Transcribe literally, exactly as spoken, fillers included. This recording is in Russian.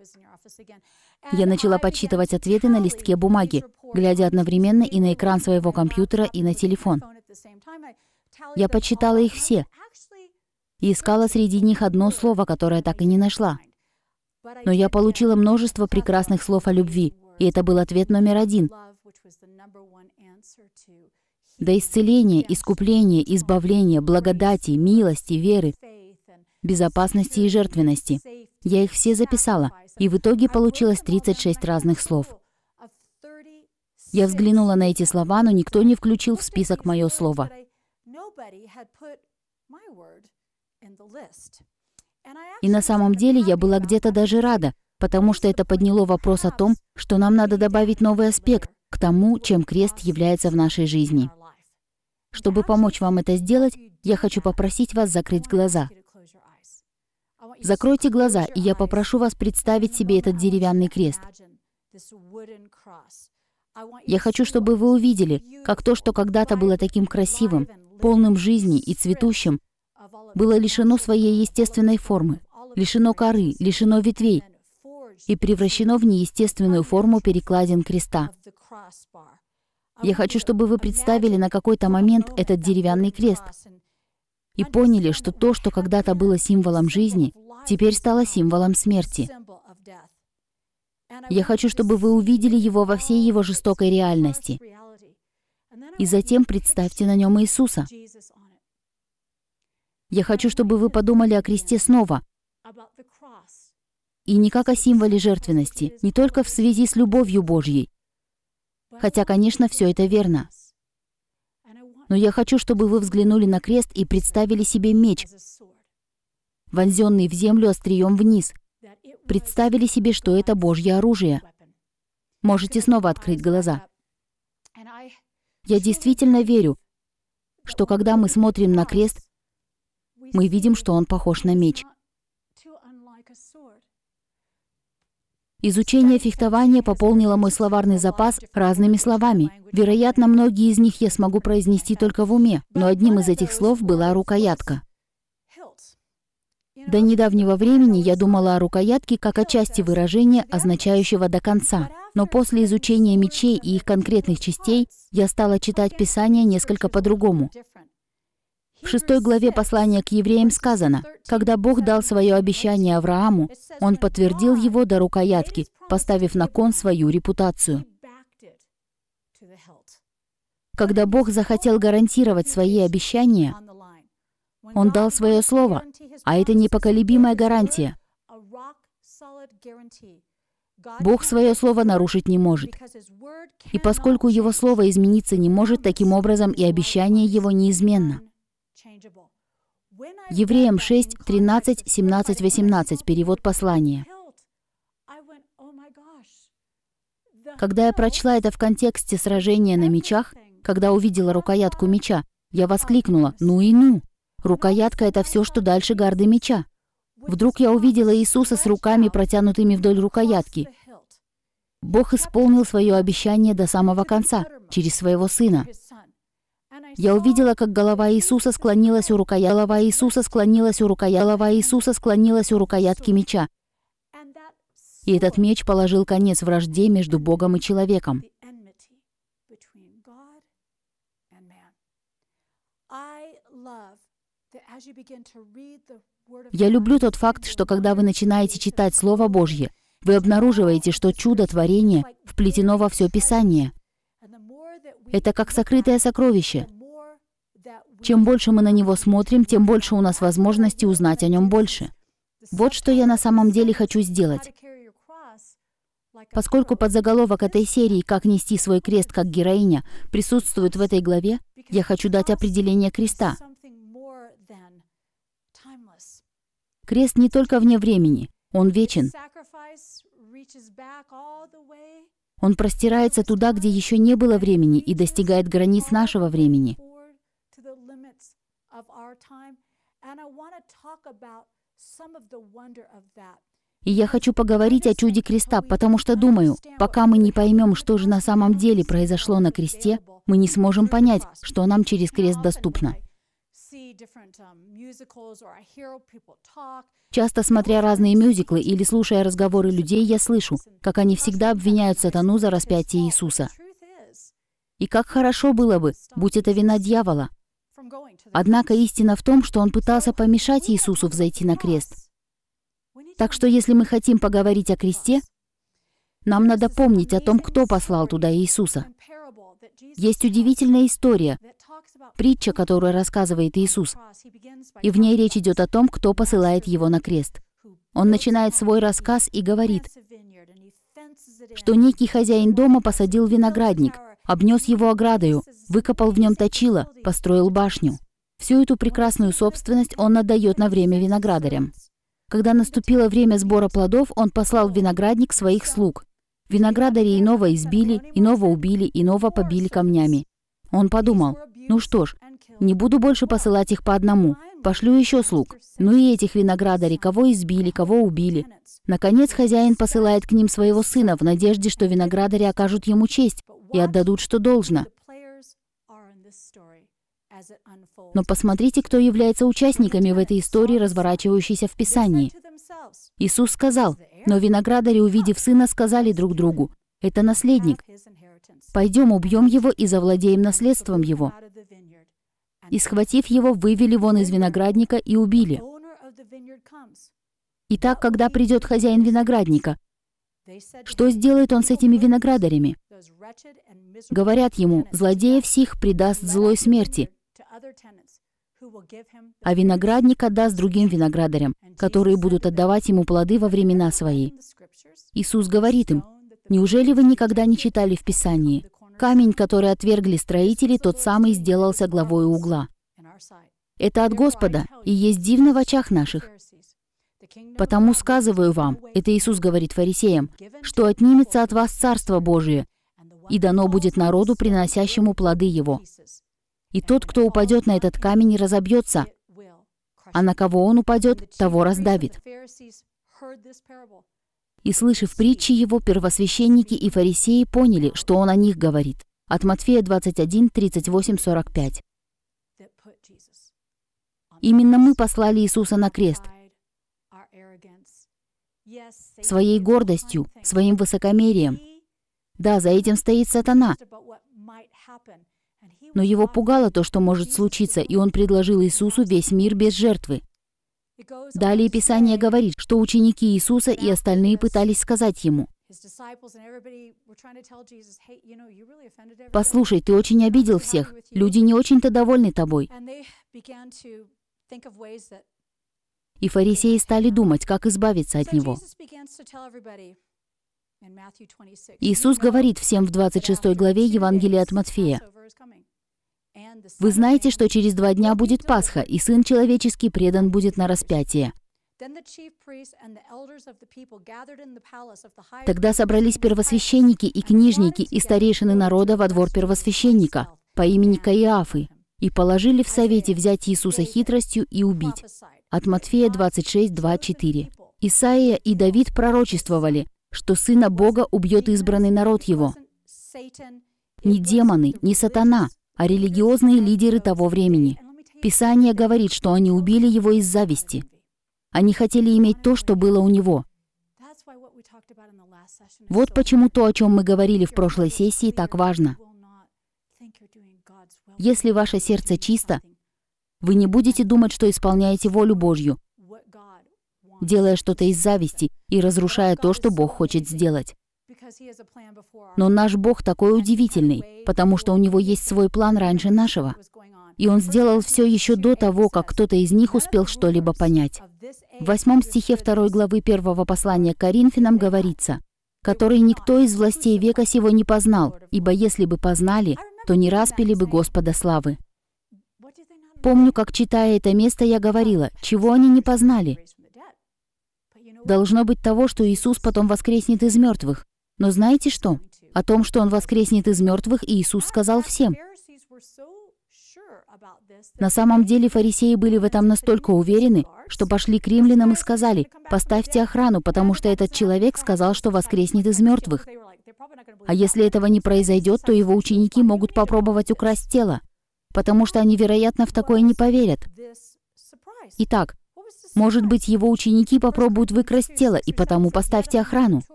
Я начала подсчитывать ответы на листке бумаги, глядя одновременно и на экран своего компьютера, и на телефон. Я подсчитала их все и искала среди них одно слово, которое так и не нашла. Но я получила множество прекрасных слов о любви, и это был ответ номер один. До исцеления, искупления, избавления, благодати, милости, веры, безопасности и жертвенности. Я их все записала, и в итоге получилось тридцать шесть разных слов. Я взглянула на эти слова, но никто не включил в список мое слово. И на самом деле я была где-то даже рада, потому что это подняло вопрос о том, что нам надо добавить новый аспект к тому, чем крест является в нашей жизни. Чтобы помочь вам это сделать, я хочу попросить вас закрыть глаза. Закройте глаза, и я попрошу вас представить себе этот деревянный крест. Я хочу, чтобы вы увидели, как то, что когда-то было таким красивым, полным жизни и цветущим, было лишено своей естественной формы, лишено коры, лишено ветвей и превращено в неестественную форму перекладин креста. Я хочу, чтобы вы представили на какой-то момент этот деревянный крест и поняли, что то, что когда-то было символом жизни, теперь стало символом смерти. Я хочу, чтобы вы увидели его во всей его жестокой реальности. И затем представьте на нем Иисуса. Я хочу, чтобы вы подумали о кресте снова. И не как о символе жертвенности, не только в связи с любовью Божьей. Хотя, конечно, все это верно. Но я хочу, чтобы вы взглянули на крест и представили себе меч, вонзенный в землю острием вниз. Представили себе, что это Божье оружие. Можете снова открыть глаза. Я действительно верю, что когда мы смотрим на крест, мы видим, что он похож на меч. Изучение фехтования пополнило мой словарный запас разными словами. Вероятно, многие из них я смогу произнести только в уме, но одним из этих слов была рукоятка. До недавнего времени я думала о рукоятке как о части выражения, означающего «до конца». Но после изучения мечей и их конкретных частей я стала читать Писание несколько по-другому. В шестой главе послания к евреям сказано: «Когда Бог дал свое обещание Аврааму, Он подтвердил его до рукоятки, поставив на кон свою репутацию». Когда Бог захотел гарантировать свои обещания, Он дал свое слово, а это непоколебимая гарантия. Бог свое слово нарушить не может. И поскольку Его слово измениться не может, таким образом и обещание Его неизменно. Евреям шесть, тринадцать, семнадцать, восемнадцать, перевод послания. Когда я прочла это в контексте сражения на мечах, когда увидела рукоятку меча, я воскликнула: «Ну и ну! Рукоятка — это все, что дальше гарды меча». Вдруг я увидела Иисуса с руками, протянутыми вдоль рукоятки. Бог исполнил свое обещание до самого конца, через своего Сына. Я увидела, как голова Иисуса склонилась у рукоятки, голова Иисуса склонилась у рукоятки, голова Иисуса склонилась у рукоятки меча. И этот меч положил конец вражде между Богом и человеком. Я люблю тот факт, что когда вы начинаете читать Слово Божье, вы обнаруживаете, что чудо творения вплетено во все Писание. Это как сокрытое сокровище. Чем больше мы на него смотрим, тем больше у нас возможности узнать о нем больше. Вот что я на самом деле хочу сделать. Поскольку подзаголовок этой серии «Как нести свой крест как героиня» присутствует в этой главе, я хочу дать определение креста. Крест не только вне времени, он вечен. Он простирается туда, где еще не было времени, и достигает границ нашего времени. И я хочу поговорить о чуде креста, потому что думаю, пока мы не поймем, что же на самом деле произошло на кресте, мы не сможем понять, что нам через крест доступно. Часто смотря разные мюзиклы или слушая разговоры людей, я слышу, как они всегда обвиняют сатану за распятие Иисуса. И как хорошо было бы, будь это вина дьявола. Однако истина в том, что он пытался помешать Иисусу взойти на крест. Так что если мы хотим поговорить о кресте, нам надо помнить о том, кто послал туда Иисуса. Есть удивительная история, притча, которую рассказывает Иисус, и в ней речь идет о том, кто посылает его на крест. Он начинает свой рассказ и говорит, что некий хозяин дома посадил виноградник, обнес его оградою, выкопал в нем точило, построил башню. Всю эту прекрасную собственность он отдает на время виноградарям. Когда наступило время сбора плодов, он послал в виноградник своих слуг. Виноградари иного избили, иного убили, иного побили камнями. Он подумал, ну что ж, не буду больше посылать их по одному, пошлю еще слуг. Ну и этих виноградарей, кого избили, кого убили. Наконец хозяин посылает к ним своего сына в надежде, что виноградари окажут ему честь и отдадут, что должно. Но посмотрите, кто является участниками в этой истории, разворачивающейся в Писании. Иисус сказал, но виноградари, увидев сына, сказали друг другу, «Это наследник. Пойдем, убьем его и завладеем наследством его». И, схватив его, вывели вон из виноградника и убили. Итак, когда придет хозяин виноградника, что сделает он с этими виноградарями? Говорят ему, злодеев сих предаст злой смерти, а виноградник отдаст другим виноградарям, которые будут отдавать ему плоды во времена свои. Иисус говорит им, неужели вы никогда не читали в Писании? Камень, который отвергли строители, тот самый сделался главой угла. Это от Господа и есть дивно в очах наших. Потому сказываю вам, это Иисус говорит фарисеям, что отнимется от вас Царство Божие, и дано будет народу, приносящему плоды его. И тот, кто упадет на этот камень, разобьется, а на кого он упадет, того раздавит. И, слышав притчи его, первосвященники и фарисеи поняли, что он о них говорит. От Матфея двадцать один, тридцать восемь, сорок пять. Именно мы послали Иисуса на крест. Своей гордостью, своим высокомерием. Да, за этим стоит сатана. Но его пугало то, что может случиться, и он предложил Иисусу весь мир без жертвы. Далее Писание говорит, что ученики Иисуса и остальные пытались сказать ему, «Послушай, ты очень обидел всех, люди не очень-то довольны тобой». И фарисеи стали думать, как избавиться от него. Иисус говорит всем в двадцать шестой главе Евангелия от Матфея, «Вы знаете, что через два дня будет Пасха, и Сын Человеческий предан будет на распятие». Тогда собрались первосвященники и книжники и старейшины народа во двор первосвященника по имени Каиафы и положили в совете взять Иисуса хитростью и убить. От Матфея двадцать шесть, два, четыре. Исаия и Давид пророчествовали, что Сына Бога убьет избранный народ его. Не демоны, не сатана, а религиозные лидеры того времени. Писание говорит, что они убили его из зависти. Они хотели иметь то, что было у него. Вот почему то, о чем мы говорили в прошлой сессии, так важно. Если ваше сердце чисто, вы не будете думать, что исполняете волю Божью, делая что-то из зависти и разрушая то, что Бог хочет сделать. Но наш Бог такой удивительный, потому что у Него есть свой план раньше нашего. И Он сделал все еще до того, как кто-то из них успел что-либо понять. В восьмом стихе второй главы первого послания к Коринфянам говорится, «Который никто из властей века сего не познал, ибо если бы познали, то не распяли бы Господа славы». Помню, как, читая это место, я говорила, чего они не познали. Должно быть того, что Иисус потом воскреснет из мертвых. Но знаете что? О том, что Он воскреснет из мертвых, Иисус сказал всем. На самом деле фарисеи были в этом настолько уверены, что пошли к римлянам и сказали, «Поставьте охрану, потому что этот человек сказал, что воскреснет из мертвых. А если этого не произойдет, то его ученики могут попробовать украсть тело». потому что они, вероятно, в такое не поверят. Итак, может быть, его ученики попробуют выкрасть тело, и потому поставьте охрану.